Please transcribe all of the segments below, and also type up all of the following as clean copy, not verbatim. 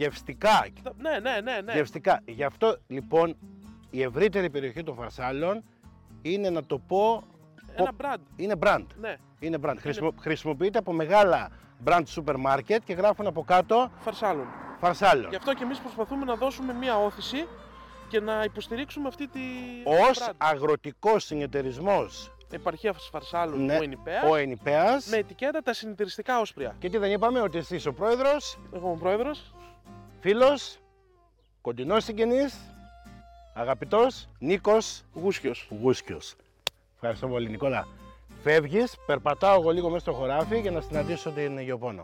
Γευστικά. Ναι. Γευστικά. Γι' αυτό λοιπόν η ευρύτερη περιοχή των Φαρσάλων είναι, να το πω, Ένα brand. είναι brand. Ναι. Είναι brand. Χρησιμοποιείται από μεγάλα brand σούπερ μάρκετ και γράφουν από κάτω Φαρσάλων. Γι' αυτό και εμείς προσπαθούμε να δώσουμε μία όθηση και να υποστηρίξουμε αυτή τη Ως brand. αγροτικός συνεταιρισμός, Επαρχίας Φαρσάλων, ναι, ο ο Ενιπέας. με ετικέτα τα συνεταιριστικά όσπρια. Και τι δεν είπαμε, ότι εσύ ο πρόεδρος, Εγώ είμαι ο πρόεδρος. φίλος, κοντινός συγγενής, αγαπητός Νίκος Γούσκιος. Ευχαριστώ πολύ, Νικόλα. Φεύγεις, περπατάω εγώ λίγο μέσα στο χωράφι για να συναντήσω την Γεωπόνο.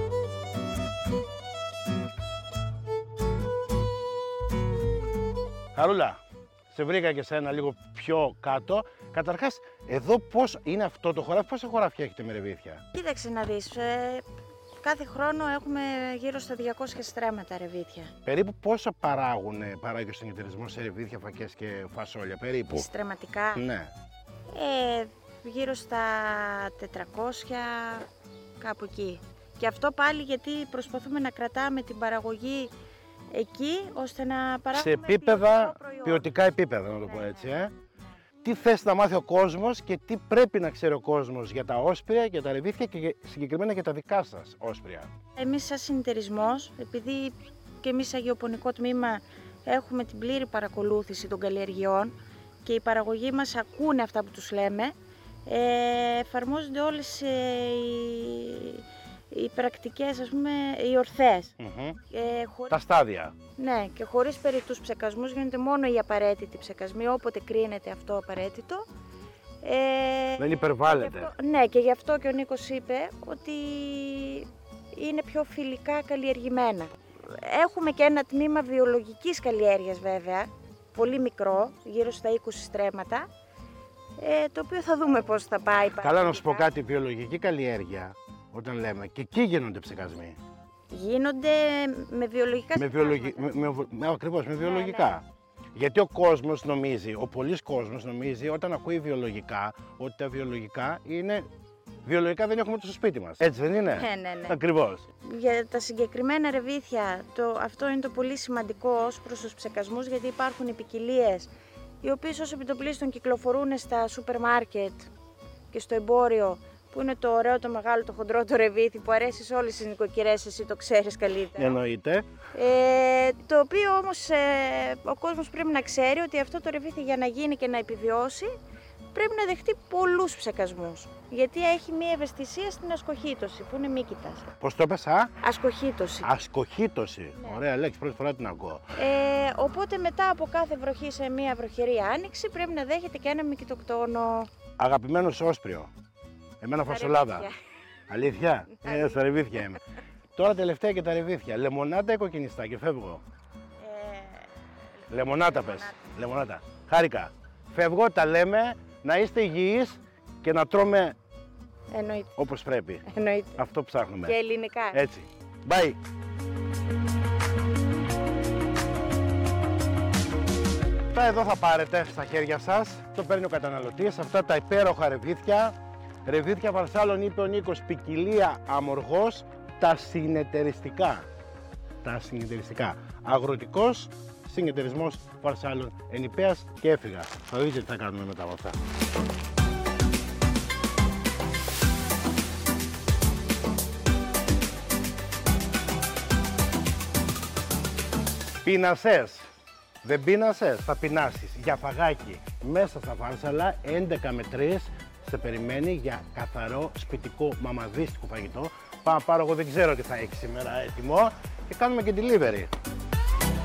Χαρούλα, σε βρήκα και σένα λίγο πιο κάτω. Καταρχάς, εδώ πώς είναι αυτό το χωράφι, πόσα χωράφια έχετε με ρεβίθια? Κοίταξε να δεις, κάθε χρόνο έχουμε γύρω στα 200 στρέμματα ρεβίθια. Περίπου πόσα παράγει ο συνεταιρισμός σε ρεβίθια, φακές και φασόλια, περίπου? Στρεματικά, Ναι. γύρω στα 400, κάπου εκεί. Και αυτό πάλι γιατί προσπαθούμε να κρατάμε την παραγωγή εκεί, ώστε να παράγουμε Σε επίπεδα, προϊόν. ποιοτικά επίπεδα, να το πω Ναι, έτσι. ναι. Τι θες να μάθει ο κόσμος και τι πρέπει να ξέρει ο κόσμος για τα όσπρια, για τα ρεβίθια και συγκεκριμένα για τα δικά σας όσπρια? Εμείς σαν συνεταιρισμός, επειδή και εμείς σαν γεωπονικό τμήμα έχουμε την πλήρη παρακολούθηση των καλλιεργειών και οι παραγωγοί μας ακούνε αυτά που τους λέμε, εφαρμόζονται όλες οι πρακτικές, ας πούμε, οι ορθές. Τα στάδια. Ναι, και χωρίς περιττούς ψεκασμούς, γίνονται μόνο οι απαραίτητοι ψεκασμοί, όποτε κρίνεται αυτό απαραίτητο. Δεν υπερβάλλεται. Γι' αυτό, ναι, και γι' αυτό και ο Νίκος είπε ότι είναι πιο φιλικά καλλιεργημένα. Έχουμε και ένα τμήμα βιολογικής καλλιέργειας βέβαια, πολύ μικρό, γύρω στα 20 στρέμματα, το οποίο θα δούμε πώς θα πάει. Καλά, να σου πω κάτι, βιολογική καλλιέργεια, όταν λέμε, και εκεί γίνονται ψεκασμοί. Γίνονται με βιολογικά Ακριβώς, με βιολογικά. Γιατί ο κόσμος νομίζει, ο πολλής κόσμος νομίζει, όταν ακούει βιολογικά, ότι τα βιολογικά είναι... Βιολογικά δεν έχουμε το στο σπίτι μας. Έτσι δεν είναι? Ναι. Ακριβώς. Για τα συγκεκριμένα ρεβίθια, αυτό είναι το πολύ σημαντικό ως προς τους ψεκασμούς, γιατί υπάρχουν ποικιλίες οι οποίες ως επιτοπλίστων κυκλοφορούν στα σούπερ μάρκετ και στο εμπόριο, που είναι το ωραίο, το μεγάλο, το χοντρό, το ρεβίθι που αρέσει σε όλες τις νοικοκυρές, εσύ το ξέρεις καλύτερα. Εννοείται. Το οποίο όμως ο κόσμος πρέπει να ξέρει ότι αυτό το ρεβίθι για να γίνει και να επιβιώσει πρέπει να δεχτεί πολλούς ψεκασμούς. Γιατί έχει μία ευαισθησία στην ασκοχήτωση που είναι μύκητας. Πώς το είπες, Ασκοχήτωση. Ασκοχήτωση. Ναι. Ωραία λέξη, πρώτη φορά την ακούω. Οπότε μετά από κάθε βροχή σε μία βροχερή άνοιξη πρέπει να δέχεται και ένα μυκητοκτόνο. Αγαπημένος όσπριο. Εμένα φασολάδα. ρεβίθια. Αλήθεια? Στα ρεβίθια είμαι. Τώρα τελευταία και τα ρεβίθια. Λεμονάτα ή κοκκινιστά και φεύγω. Λεμονάτα πες. Λεμονάτα. Χάρηκα. Φεύγω, τα λέμε, να είστε υγιείς και να τρώμε Εννοείται. όπως πρέπει. Εννοείται. Αυτό ψάχνουμε. Και ελληνικά. Έτσι. Bye. Αυτά εδώ θα πάρετε στα χέρια σας. Το παίρνει ο καταναλωτής. Αυτά τα υπέροχα ρεβίθια. Ρεβίθια Φαρσάλων, είπε ο Νίκος, ποικιλία αμοργός, τα συνεταιριστικά. Τα συνεταιριστικά. Αγροτικός συνεταιρισμός Φαρσάλων, Ενιπέας, και έφυγα. Θα δείτε τι θα κάνουμε μετά από αυτά. Πεινασές. Δεν πείνασες, θα πεινάσεις. Για φαγάκι μέσα στα Φάρσαλα, 11 με 3 σε περιμένει για καθαρό σπιτικό μαμαδίστικο φαγητό. Πάω πάρω, εγώ δεν ξέρω τι θα έχει σήμερα έτοιμο, και κάνουμε και delivery.